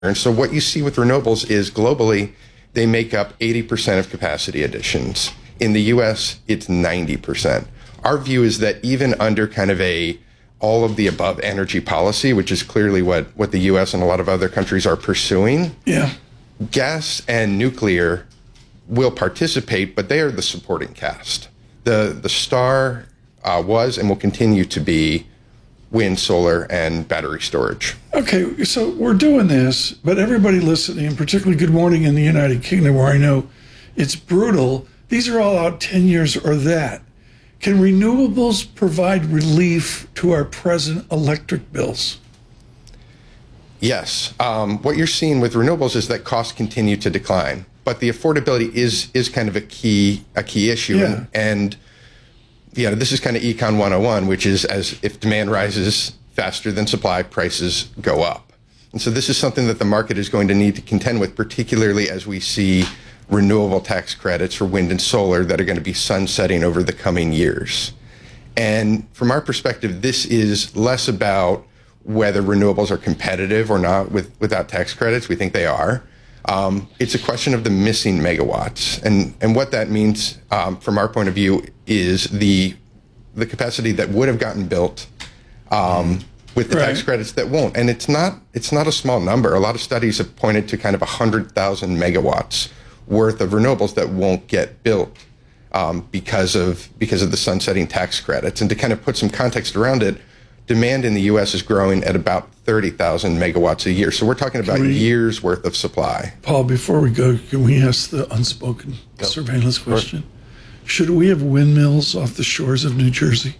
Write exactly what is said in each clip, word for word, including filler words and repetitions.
And so what you see with renewables is globally, they make up eighty percent of capacity additions. In the U S, it's ninety percent. Our view is that even under kind of a all of the above energy policy, which is clearly what, what the U S and a lot of other countries are pursuing, yeah, gas and nuclear will participate, but they are the supporting cast. The, the star uh, was and will continue to be wind, solar, and battery storage. Okay, so we're doing this, but everybody listening, and particularly Good Morning in the United Kingdom, where I know it's brutal, these are all out ten years or that. Can renewables provide relief to our present electric bills? Yes. Um, what you're seeing with renewables is that costs continue to decline, but the affordability is is kind of a key a key issue. Yeah. And, and yeah, this is kind of Econ one oh one, which is as if demand rises faster than supply, prices go up. And so this is something that the market is going to need to contend with, particularly as we see renewable tax credits for wind and solar that are going to be sunsetting over the coming years. And from our perspective, this is less about whether renewables are competitive or not with, without tax credits. We think they are. Um, it's a question of the missing megawatts. And, and what that means um, from our point of view is the, the capacity that would have gotten built um, with the right. tax credits that won't. And it's not, it's not a small number. A lot of studies have pointed to kind of one hundred thousand megawatts worth of renewables that won't get built um, because of because of the sunsetting tax credits. And to kind of put some context around it, demand in the U S is growing at about thirty thousand megawatts a year. So we're talking about we, years worth of supply. Paul, before we go, can we ask the unspoken yep. surveillance question? Sure. Should we have windmills off the shores of New Jersey?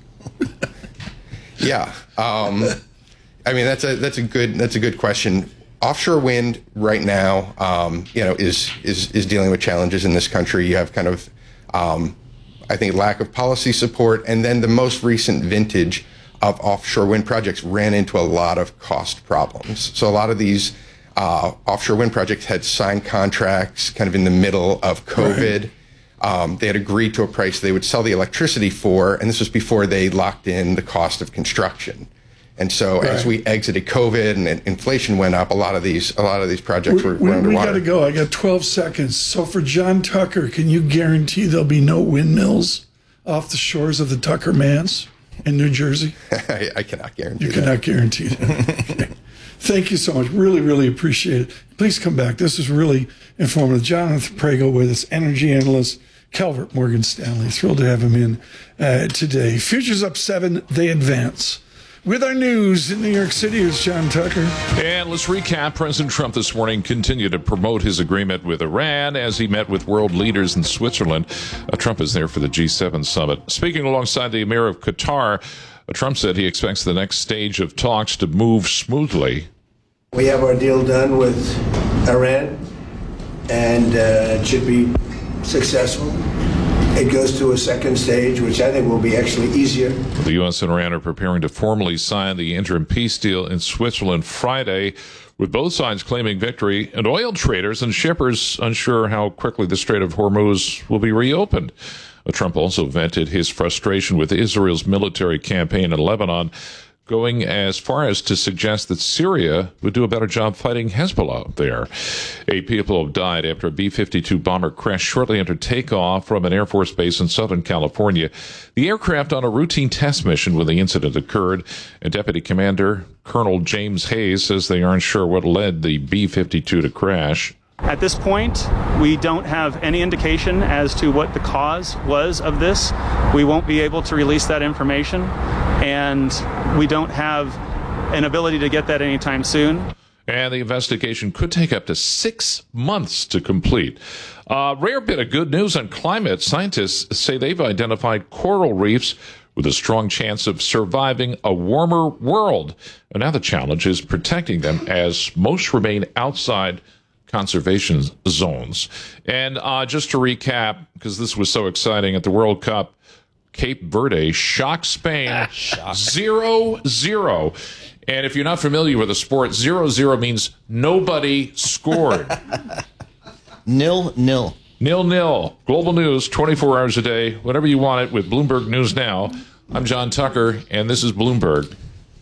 yeah. Um, I mean, that's a that's a good that's a good question. Offshore wind right now, um, you know, is is is dealing with challenges in this country. You have kind of, um, I think, lack of policy support, and then the most recent vintage of offshore wind projects ran into a lot of cost problems. So a lot of these uh, offshore wind projects had signed contracts kind of in the middle of COVID. Right. Um, they had agreed to a price they would sell the electricity for, and this was before they locked in the cost of construction. And so, right. as we exited COVID and inflation went up, a lot of these a lot of these projects were, we, were underwater. We got to go. I got twelve seconds. So for John Tucker, can you guarantee there'll be no windmills off the shores of the Tucker Manse in New Jersey? I, I cannot guarantee. You that. cannot guarantee that. Okay. Thank you so much. Really, really appreciate it. Please come back. This was really informative. Jonathan Prego with us, energy analyst, Calvert Morgan Stanley. Thrilled to have him in uh, today. Futures up seven. They advance. With our news in New York City is John Tucker. And let's recap. President Trump this morning continued to promote his agreement with Iran as he met with world leaders in Switzerland. Uh, Trump is there for the G seven summit. Speaking alongside the Emir of Qatar, uh, Trump said he expects the next stage of talks to move smoothly. We have our deal done with Iran, and uh, it should be successful. It goes to a second stage, which I think will be actually easier. The U S and Iran are preparing to formally sign the interim peace deal in Switzerland Friday, with both sides claiming victory, and oil traders and shippers unsure how quickly the Strait of Hormuz will be reopened. Trump also vented his frustration with Israel's military campaign in Lebanon, going as far as to suggest that Syria would do a better job fighting Hezbollah there. Eight people have died after a B fifty-two bomber crashed shortly after takeoff from an Air Force base in Southern California. The aircraft on a routine test mission when the incident occurred. And Deputy Commander Colonel James Hayes says they aren't sure what led the B fifty-two to crash. At this point, we don't have any indication as to what the cause was of this. We won't be able to release that information, and we don't have an ability to get that anytime soon. And the investigation could take up to six months to complete. A uh, rare bit of good news on climate. Scientists say they've identified coral reefs with a strong chance of surviving a warmer world. And now the challenge is protecting them, as most remain outside conservation zones. And uh, just to recap, because this was so exciting, at the World Cup, Cape Verde shocked Spain zero zero. And if you're not familiar with the sport, zero zero means nobody scored. Nil, nil. Nil, nil. Global news, twenty-four hours a day, whatever you want it, with Bloomberg News Now. I'm John Tucker, and this is Bloomberg.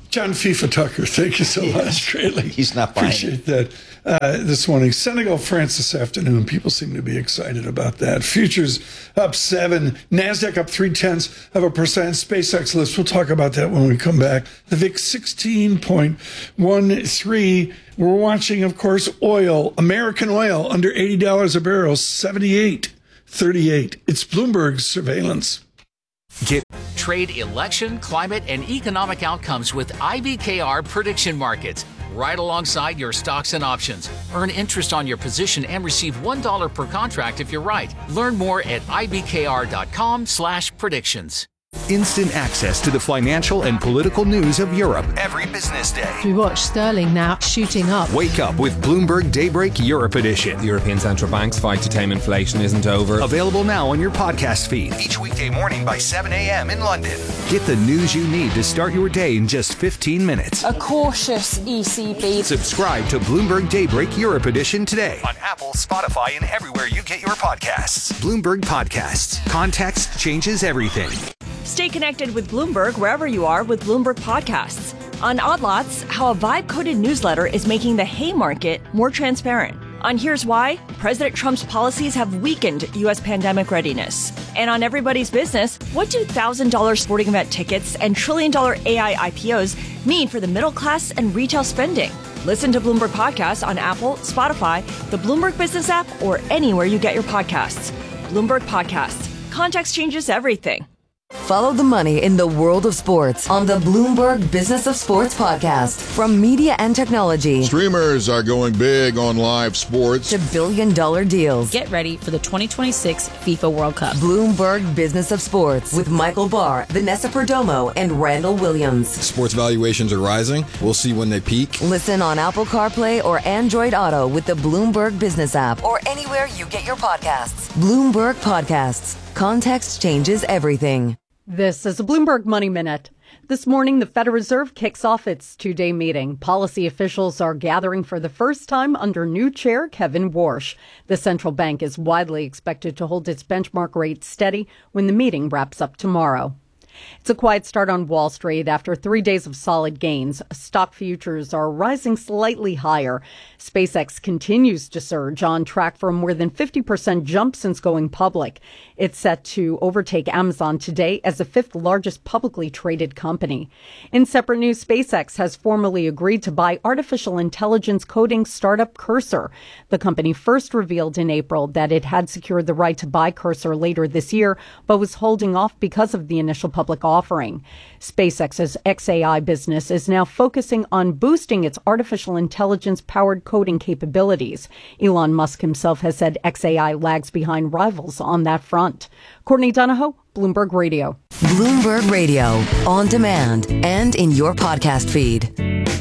John FIFA Tucker, thank you so much. Greatly. He's not buying Appreciate that. Uh, this morning, Senegal, France this afternoon. People seem to be excited about that. Futures up seven. NASDAQ up three tenths of a percent. SpaceX list. We'll talk about that when we come back. The V I X sixteen point one three. We're watching, of course, oil. American oil under eighty dollars a barrel, seventy-eight thirty-eight. It's Bloomberg surveillance. Get trade, election, climate, and economic outcomes with I B K R prediction markets. Right alongside your stocks and options. Earn interest on your position and receive one dollar per contract if you're right. Learn more at ibkr.com slash predictions. Instant access to the financial and political news of Europe every business day. We watch sterling now shooting up. Wake up with Bloomberg Daybreak Europe Edition. The European Central Bank's fight to tame inflation isn't over. Available now on your podcast feed each weekday morning by seven a.m. in London. Get the news you need to start your day in just fifteen minutes. A cautious E C B. Subscribe to Bloomberg Daybreak Europe Edition today on Apple, Spotify, and everywhere you get your podcasts. Bloomberg Podcasts. Context changes everything. Stay connected with Bloomberg wherever you are with Bloomberg Podcasts. On Odd Lots, how a vibe-coded newsletter is making the Haymarket more transparent. On Here's Why, President Trump's policies have weakened U S pandemic readiness. And on Everybody's Business, what do one thousand dollars sporting event tickets and trillion-dollar A I I P Os mean for the middle class and retail spending? Listen to Bloomberg Podcasts on Apple, Spotify, the Bloomberg Business app, or anywhere you get your podcasts. Bloomberg Podcasts. Context changes everything. Follow the money in the world of sports on the Bloomberg Business of Sports podcast. From media and technology. Streamers are going big on live sports. To billion dollar deals. Get ready for the twenty twenty-six FIFA World Cup. Bloomberg Business of Sports with Michael Barr, Vanessa Perdomo, and Randall Williams. Sports valuations are rising. We'll see when they peak. Listen on Apple CarPlay or Android Auto with the Bloomberg Business app or anywhere you get your podcasts. Bloomberg Podcasts. Context changes everything. This is a Bloomberg Money Minute. This morning, the Federal Reserve kicks off its two-day meeting. Policy officials are gathering for the first time under new chair Kevin Warsh. The central bank is widely expected to hold its benchmark rate steady when the meeting wraps up tomorrow. It's a quiet start on Wall Street after three days of solid gains. Stock futures are rising slightly higher. SpaceX continues to surge, on track for a more than fifty percent jump since going public. It's set to overtake Amazon today as the fifth largest publicly traded company. In separate news, SpaceX has formally agreed to buy artificial intelligence coding startup Cursor. The company first revealed in April that it had secured the right to buy Cursor later this year, but was holding off because of the initial public offering. SpaceX's X A I business is now focusing on boosting its artificial intelligence-powered coding capabilities. Elon Musk himself has said X A I lags behind rivals on that front. Courtney Donahoe, Bloomberg Radio. Bloomberg Radio, on demand and in your podcast feed.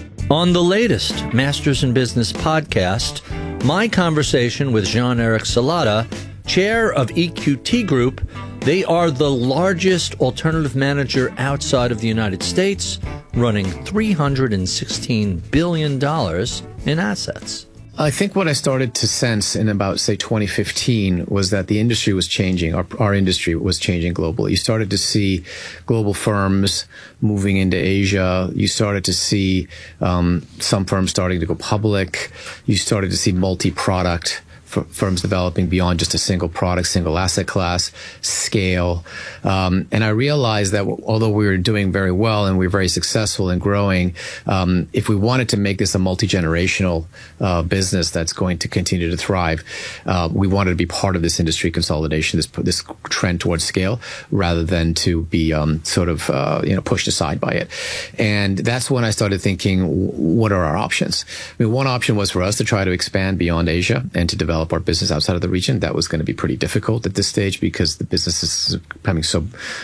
On the latest Masters in Business podcast, my conversation with Jean-Eric Salata, chair of E Q T Group. They are the largest alternative manager outside of the United States, running three hundred sixteen billion dollars in assets. I think what I started to sense in about, say, twenty fifteen was that the industry was changing. Our, our industry was changing globally. You started to see global firms moving into Asia. You started to see um, some firms starting to go public. You started to see multi-product firms developing beyond just a single product, single asset class, scale. Um, and I realized that although we were doing very well and we were very successful in growing, um, if we wanted to make this a multi-generational uh, business that's going to continue to thrive, uh, we wanted to be part of this industry consolidation, this this trend towards scale, rather than to be um, sort of uh, you know pushed aside by it. And that's when I started thinking, what are our options? I mean, one option was for us to try to expand beyond Asia and to develop our business outside of the region. That was going to be pretty difficult at this stage because the business is becoming so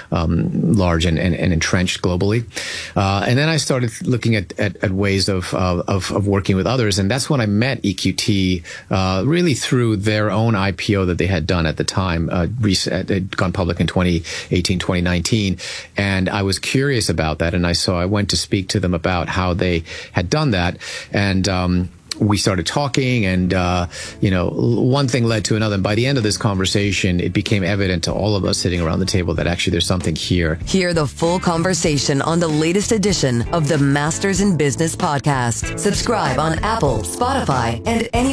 um, large and, and, and entrenched globally. Uh, and then I started looking at, at, at ways of, uh, of of working with others, and that's when I met E Q T, uh, really through their own I P O that they had done at the time. Uh, had gone public in twenty eighteen, twenty nineteen, and I was curious about that, and I saw I went to speak to them about how they had done that, and um, we started talking, and uh, you know, one thing led to another. And by the end of this conversation, it became evident to all of us sitting around the table that actually there's something here. Hear the full conversation on the latest edition of the Masters in Business podcast. Subscribe on Apple, Spotify, and any